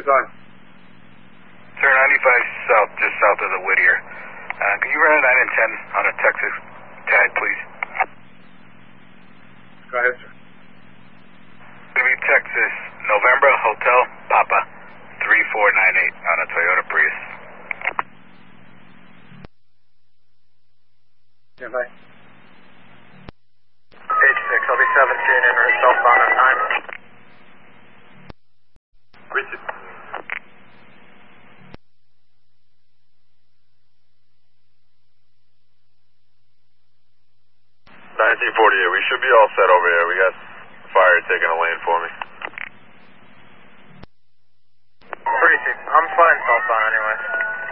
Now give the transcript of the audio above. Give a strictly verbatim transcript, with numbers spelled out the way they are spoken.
on? Sir, ninety-five south, just south of the Whittier. Uh, can you run a nine and ten on a Texas tag, please? Go ahead, sir. It's going to be Texas, November, Hotel, Papa, three four nine eight on a Toyota Prius. Yeah, bye. Page six, I'll be seventeen in or southbound on time. Richard. nineteen forty-eight, we should be all set over here. We got fire taking a lane for me. Pretty, I'm flying southbound anyway.